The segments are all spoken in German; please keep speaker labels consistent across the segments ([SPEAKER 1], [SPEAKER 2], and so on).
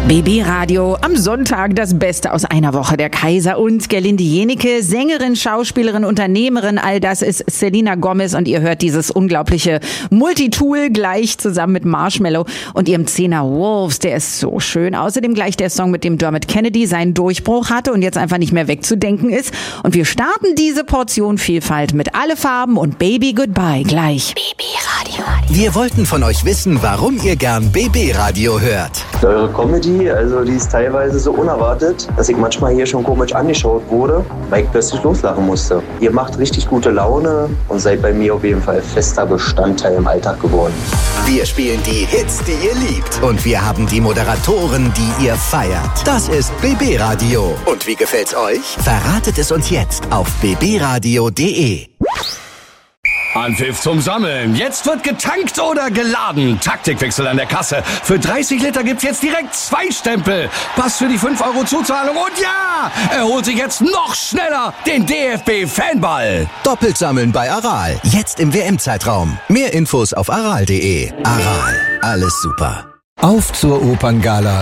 [SPEAKER 1] BB Radio am Sonntag, das Beste aus einer Woche. Der Kaiser und Gerlinde Jenieke, Sängerin, Schauspielerin, Unternehmerin, all das ist Selena Gomez und ihr hört dieses unglaubliche Multitool gleich zusammen mit Marshmello und ihrem Zehner Wolves, der ist so schön. Außerdem gleich der Song, mit dem Dermot Kennedy seinen Durchbruch hatte und jetzt einfach nicht mehr wegzudenken ist. Und wir starten diese Portion Vielfalt mit Alle Farben und Baby Goodbye gleich. BB Radio.
[SPEAKER 2] Wir wollten von euch wissen, warum ihr gern BB Radio hört.
[SPEAKER 3] Eure Comedy, also die ist teilweise so unerwartet, dass ich manchmal hier schon komisch angeschaut wurde, weil ich plötzlich loslachen musste. Ihr macht richtig gute Laune und seid bei mir auf jeden Fall fester Bestandteil im Alltag geworden.
[SPEAKER 2] Wir spielen die Hits, die ihr liebt. Und wir haben die Moderatoren, die ihr feiert. Das ist BB Radio. Und wie gefällt's euch? Verratet es uns jetzt auf bbradio.de.
[SPEAKER 4] Anpfiff zum Sammeln. Jetzt wird getankt oder geladen. Taktikwechsel an der Kasse. Für 30 Liter gibt's jetzt direkt 2 Stempel. Pass für die 5 € Zuzahlung. Und ja, er holt sich jetzt noch schneller den DFB-Fanball.
[SPEAKER 2] Doppelt sammeln bei Aral. Jetzt im WM-Zeitraum. Mehr Infos auf aral.de. Aral. Alles super.
[SPEAKER 5] Auf zur Operngala.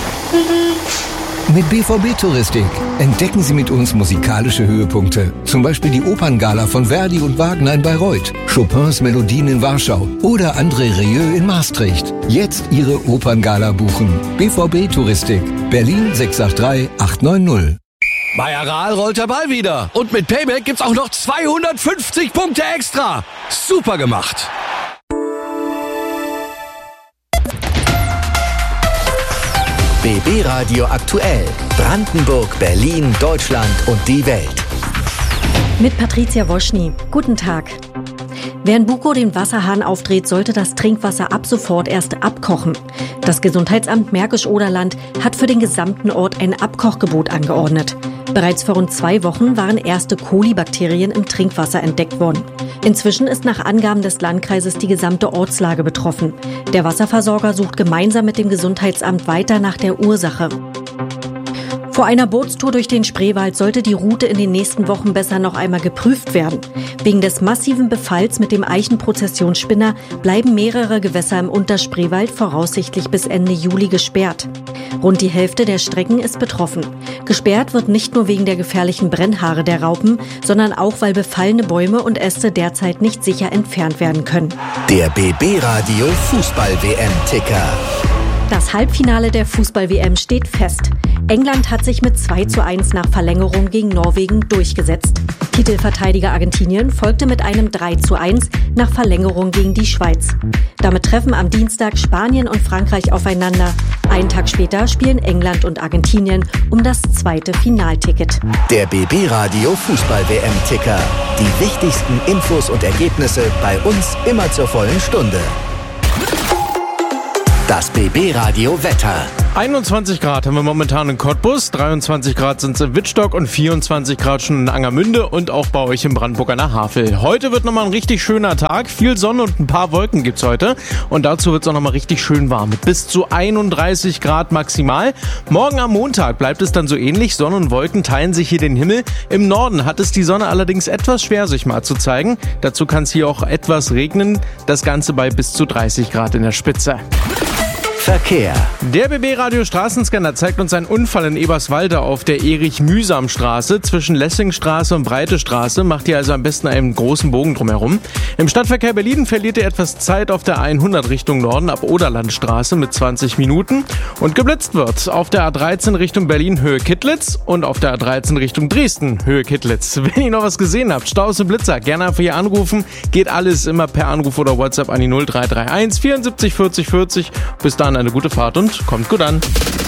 [SPEAKER 5] Mit BVB Touristik entdecken Sie mit uns musikalische Höhepunkte. Zum Beispiel die Operngala von Verdi und Wagner in Bayreuth, Chopins Melodien in Warschau oder André Rieu in Maastricht. Jetzt Ihre Operngala buchen. BVB Touristik, Berlin 683 890.
[SPEAKER 4] Bei Aral rollt der Ball wieder. Und mit Payback gibt's auch noch 250 Punkte extra. Super gemacht.
[SPEAKER 2] BB Radio aktuell. Brandenburg, Berlin, Deutschland und die Welt.
[SPEAKER 6] Mit Patricia Woschny. Guten Tag. Wer in Bukow den Wasserhahn aufdreht, sollte das Trinkwasser ab sofort erst abkochen. Das Gesundheitsamt Märkisch-Oderland hat für den gesamten Ort ein Abkochgebot angeordnet. Bereits vor rund 2 Wochen waren erste Kolibakterien im Trinkwasser entdeckt worden. Inzwischen ist nach Angaben des Landkreises die gesamte Ortslage betroffen. Der Wasserversorger sucht gemeinsam mit dem Gesundheitsamt weiter nach der Ursache. Vor einer Bootstour durch den Spreewald sollte die Route in den nächsten Wochen besser noch einmal geprüft werden. Wegen des massiven Befalls mit dem Eichenprozessionsspinner bleiben mehrere Gewässer im Unterspreewald voraussichtlich bis Ende Juli gesperrt. Rund die Hälfte der Strecken ist betroffen. Gesperrt wird nicht nur wegen der gefährlichen Brennhaare der Raupen, sondern auch, weil befallene Bäume und Äste derzeit nicht sicher entfernt werden können.
[SPEAKER 2] Der BB Radio Fußball-WM-Ticker.
[SPEAKER 6] Das Halbfinale der Fußball-WM steht fest. England hat sich mit 2:1 nach Verlängerung gegen Norwegen durchgesetzt. Titelverteidiger Argentinien folgte mit einem 3:1 nach Verlängerung gegen die Schweiz. Damit treffen am Dienstag Spanien und Frankreich aufeinander. Einen Tag später spielen England und Argentinien um das 2. Finalticket.
[SPEAKER 2] Der BB Radio Fußball-WM-Ticker. Die wichtigsten Infos und Ergebnisse bei uns immer zur vollen Stunde. Das BB Radio Wetter.
[SPEAKER 7] 21 Grad haben wir momentan in Cottbus, 23 Grad sind es in Wittstock und 24 Grad schon in Angermünde und auch bei euch in Brandenburg an der Havel. Heute wird nochmal ein richtig schöner Tag, viel Sonne und ein paar Wolken gibt's heute und dazu wird es auch nochmal richtig schön warm mit bis zu 31 Grad maximal. Morgen am Montag bleibt es dann so ähnlich, Sonne und Wolken teilen sich hier den Himmel. Im Norden hat es die Sonne allerdings etwas schwer, sich mal zu zeigen. Dazu kann es hier auch etwas regnen, das Ganze bei bis zu 30 Grad in der Spitze.
[SPEAKER 2] Verkehr.
[SPEAKER 7] Der BB Radio Straßenscanner zeigt uns einen Unfall in Eberswalde auf der Erich-Mühsam-Straße zwischen Lessingstraße und Breite Straße. Macht ihr also am besten einen großen Bogen drumherum. Im Stadtverkehr Berlin verliert ihr etwas Zeit auf der 100 Richtung Norden ab Oderlandstraße mit 20 Minuten. Und geblitzt wird auf der A13 Richtung Berlin Höhe Kittlitz und auf der A13 Richtung Dresden Höhe Kittlitz. Wenn ihr noch was gesehen habt, Staus und Blitzer, gerne einfach hier anrufen. Geht alles immer per Anruf oder WhatsApp an die 0331 74 40 40. Bis dann eine gute Fahrt und kommt gut an.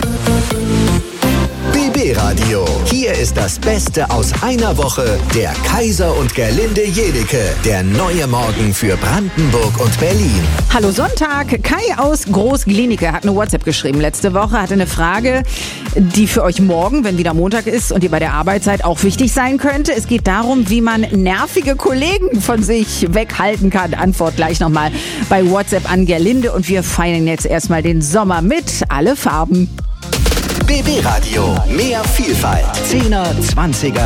[SPEAKER 2] BB Radio. Hier ist das Beste aus einer Woche. Der Kaiser und Gerlinde Jenieke. Der neue Morgen für Brandenburg und Berlin.
[SPEAKER 1] Hallo Sonntag. Kai aus Groß-Glienicke hat eine WhatsApp geschrieben. Letzte Woche hatte eine Frage, die für euch morgen, wenn wieder Montag ist und ihr bei der Arbeit seid, auch wichtig sein könnte. Es geht darum, wie man nervige Kollegen von sich weghalten kann. Antwort gleich nochmal bei WhatsApp an Gerlinde. Und wir feiern jetzt erstmal den Sommer mit Alle Farben.
[SPEAKER 2] BB Radio. Mehr Vielfalt. 10er, 20er.